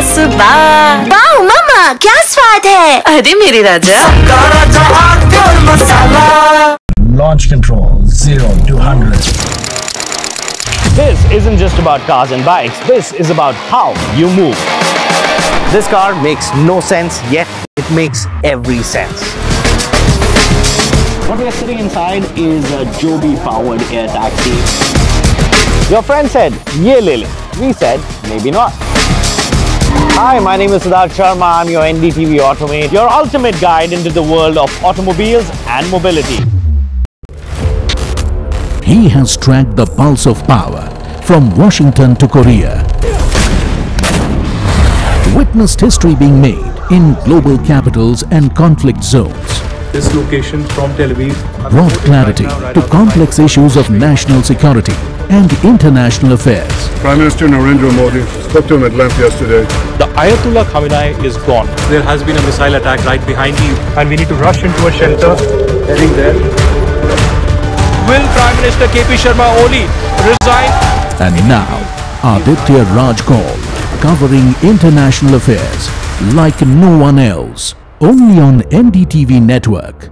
सुबह। वाओ मामा, क्या स्वाद है? अरे मेरे राजा। Launch control 0 to 100. This isn't just about cars and bikes. This is about how you move. This car makes no sense, yet it makes every sense. What we are sitting inside is a Joby powered air taxi. Your friend said, "Ye le le." We said, maybe not. Hi, my name is Siddharth Sharma. I'm your NDTV Automate, your ultimate guide into the world of automobiles and mobility. He has tracked the pulse of power from Washington to Korea. Witnessed history being made in global capitals and conflict zones. This location from Tel Aviv Brought clarity to complex issues of national security and international affairs. Prime Minister Narendra Modi spoke to him at length yesterday. The Ayatollah Khamenei is gone. There has been a missile attack right behind you and we need to rush into a shelter heading there. Will Prime Minister KP Sharma Oli resign? And now, Aditya Raj Kaul, covering international affairs like no one else. Only on NDTV network.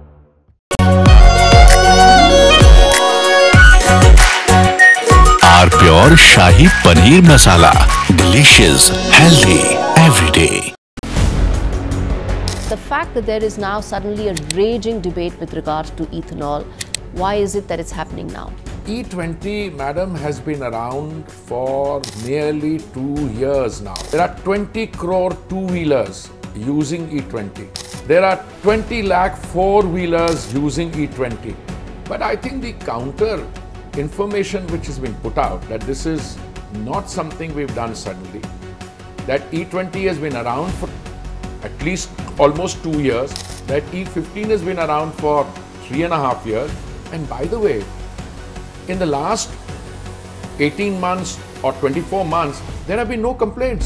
R Pure Shahi Paneer Masala. Delicious, healthy, every day. The fact that there is now suddenly a raging debate with regard to ethanol, why is it that it's happening now? E20, madam, has been around for nearly 2 years now. There are 20 crore two-wheelers using E20. There are 20 lakh four-wheelers using E20. But I think the counter information which has been put out, that this is not something we've done suddenly, that E20 has been around for at least almost 2 years, that E15 has been around for 3.5 years. And by the way, in the last 18 months or 24 months, there have been no complaints.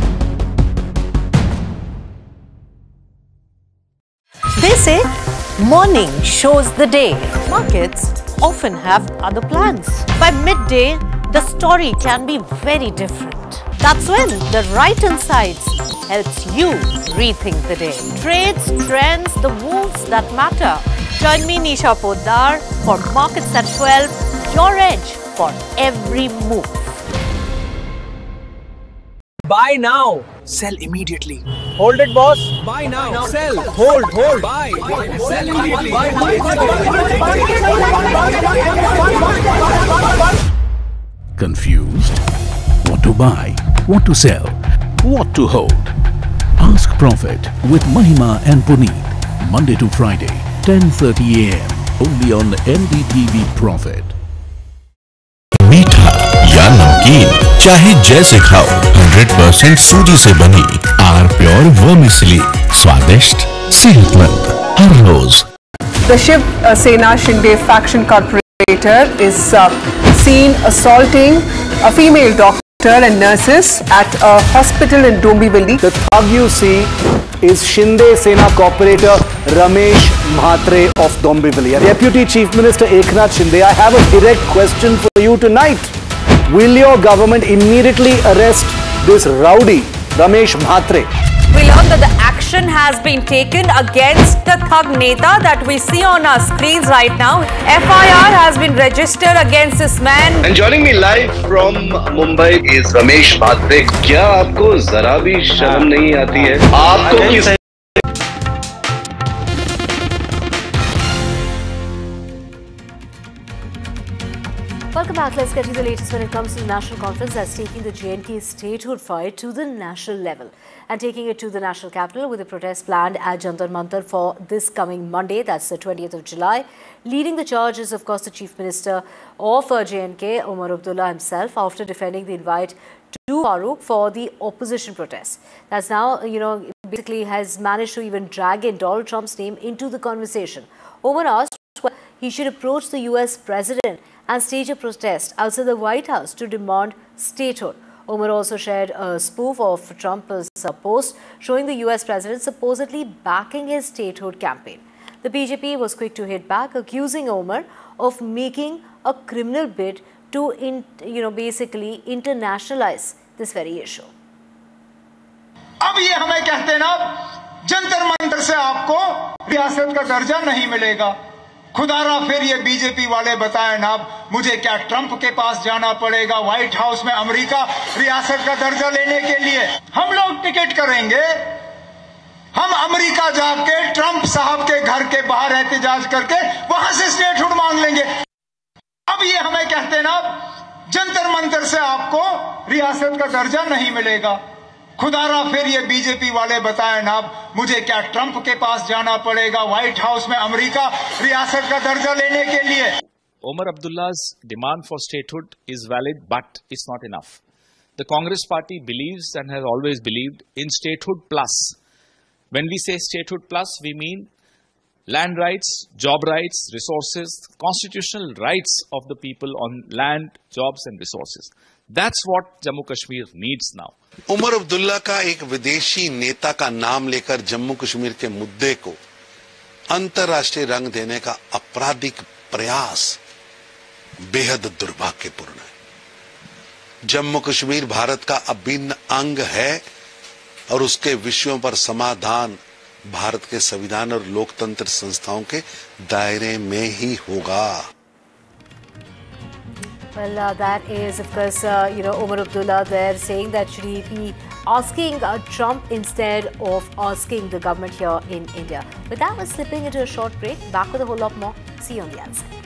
They say morning shows the day. Markets often have other plans. By midday, the story can be very different. That's when the right insights helps you rethink the day. Trades, trends, the moves that matter. Join me, Nisha Poddar, for Markets at 12. Your edge for every move. Buy now, sell immediately. Hold it, boss. Buy now, sell. Hold. Buy. Sell immediately. Confused? What to buy? What to sell? What to hold? Ask Profit with Mahima and Puneet. Monday to Friday, 10:30 AM. Only on NDTV Profit. मीठा या नमकीन, चाहे जैसे खाओ, 100% सूजी से बनी R Pure vermicelli, स्वादिष्ट, सेहतमंद, हर रोज। The Shiv Sena Shinde faction corporator is seen assaulting a female doctor and nurses at a hospital in Dombivli. The thug you see is Shinde Sena corporator Ramesh Mhatre of Dombivli. Deputy Chief Minister Eknath Shinde, I have a direct question for you tonight. Will your government immediately arrest this rowdy Ramesh Mhatre? We learned that the action has been taken against the thug neta that we see on our screens right now. FIR has been registered against this man. And joining me live from Mumbai is Ramesh Mhatre. क्या आपको जरा भी शर्म नहीं आती है? आपको किस Welcome back. Let's get to the latest when it comes to the national conference that's taking the J&K statehood fight to the national level and taking it to the national capital with a protest planned at Jantar Mantar for this coming Monday, that's the 20th of July. Leading the charge is, of course, the Chief Minister of J&K, Omar Abdullah himself, after defending the invite to Farooq for the opposition protest. That's now, basically has managed to even drag in Donald Trump's name into the conversation. Omar asked whether he should approach the US president and stage a protest outside the White House to demand statehood. Omar also shared a spoof of Trump's post showing the US president supposedly backing his statehood campaign. The BJP was quick to hit back, accusing Omar of making a criminal bid to, basically internationalize this very issue. अब ये हमें कहते ना, जंतर मंतर से आपको रियासत का दर्जा नहीं मिलेगा। खुदारा फिर ये बीजेपी वाले बताए ना, मुझे क्या ट्रंप के पास जाना पड़ेगा व्हाइट हाउस में अमेरिका रियासत का दर्जा लेने के लिए? हम लोग टिकट करेंगे, हम अमेरिका जाके ट्रंप साहब के घर के बाहर एहतजाज करके वहां से स्टेटहुड मांग लेंगे। अब ये हमें कहते ना, जंतर मंतर से आपको रियासत का दर्जा नहीं मिलेगा। खुदारा फिर ये बीजेपी वाले बताए ना, मुझे क्या ट्रंप के पास जाना पड़ेगा व्हाइट हाउस में अमेरिका रियासत का दर्जा लेने के लिए? Omar Abdullah's demand for statehood is valid, but it's not enough. The Congress party believes and has always believed in statehood plus. When we say statehood plus, we mean land rights, job rights, resources, constitutional rights of the people on land, jobs and resources. That's what Jammu Kashmir needs now. Omar Abdullah का एक विदेशी नेता का नाम लेकर जम्मू कश्मीर के मुद्दे को अंतर्राष्ट्रीय रंग देने का आपराधिक प्रयास बेहद दुर्भाग्यपूर्ण है। जम्मू कश्मीर भारत का अभिन्न अंग है और उसके विषयों पर समाधान भारत के संविधान और लोकतंत्र संस्थाओं के दायरे में ही होगा। Well, that is, of course, Omar Abdullah there saying that should he be asking Trump instead of asking the government here in India. With that, we're slipping into a short break. Back with a whole lot more. See you on the other side.